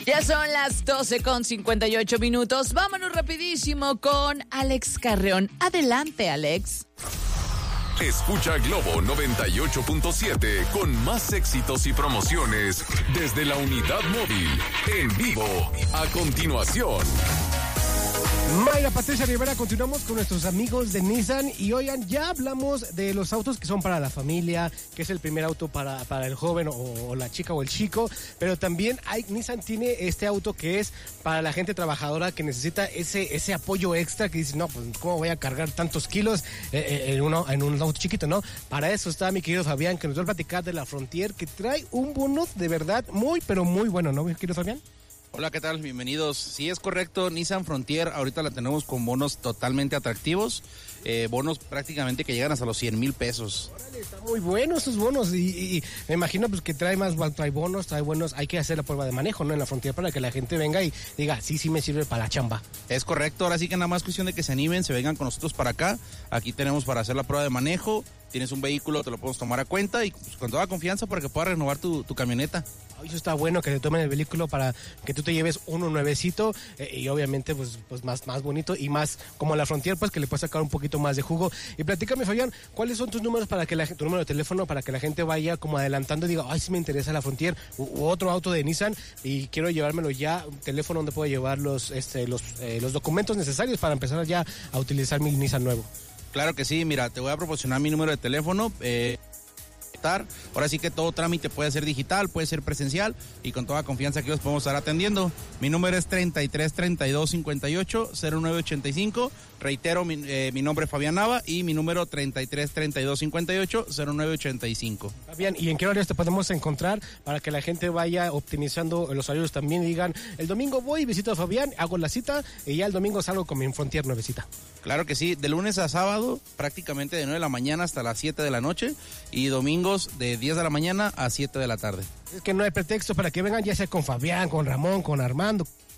Ya son las 12:58. Vámonos rapidísimo con Alex Carreón. Adelante, Alex. Escucha Globo 98.7 con más éxitos y promociones desde la unidad móvil, en vivo, a continuación. Mayra, Patricia Rivera, continuamos con nuestros amigos de Nissan y oigan, ya hablamos de los autos que son para la familia, que es el primer auto para el joven o la chica o el chico, pero también Nissan tiene este auto que es para la gente trabajadora que necesita ese apoyo extra, que dice, no, pues ¿cómo voy a cargar tantos kilos en un auto chiquito, no? Para eso está mi querido Fabián, que nos va a platicar de la Frontier, que trae un bono de verdad muy, pero muy bueno, ¿no, mi querido Fabián? Hola, ¿qué tal? Bienvenidos. Sí, es correcto, Nissan Frontier ahorita la tenemos con bonos totalmente atractivos, bonos prácticamente que llegan hasta los 100,000 pesos. Órale, está muy bueno esos bonos y me imagino pues que trae bonos, trae buenos, hay que hacer la prueba de manejo, ¿no? En la Frontier para que la gente venga y diga, sí me sirve para la chamba. Es correcto, ahora sí que nada más cuestión de que se animen, se vengan con nosotros para acá, aquí tenemos para hacer la prueba de manejo, tienes un vehículo, te lo podemos tomar a cuenta y pues, con toda confianza para que puedas renovar tu camioneta. Eso está bueno, que te tomen el vehículo para que tú te lleves uno nuevecito y obviamente pues más bonito y más como la Frontier, pues que le puedes sacar un poquito más de jugo. Y platícame, Fabián, ¿cuáles son tus números para que tu número de teléfono para que la gente vaya como adelantando y diga, ay, sí me interesa la Frontier u otro auto de Nissan y quiero llevármelo ya, un teléfono donde puedo llevar los documentos necesarios para empezar ya a utilizar mi Nissan nuevo? Claro que sí, mira, te voy a proporcionar mi número de teléfono. Ahora sí que todo trámite puede ser digital, puede ser presencial y con toda confianza aquí los podemos estar atendiendo. Mi número es 33 32 58 09 85. Reitero, mi nombre es Fabián Nava y mi número 33 32 58 09 85. Fabián, ¿y en qué horarios te podemos encontrar para que la gente vaya optimizando los horarios también y digan, el domingo voy, visito a Fabián, hago la cita y ya el domingo salgo con mi Frontier nuevecita? Claro que sí, de lunes a sábado, prácticamente de 9 de la mañana hasta las 7 de la noche y domingos de 10 de la mañana a 7 de la tarde. Es que no hay pretexto para que vengan ya sea con Fabián, con Ramón, con Armando,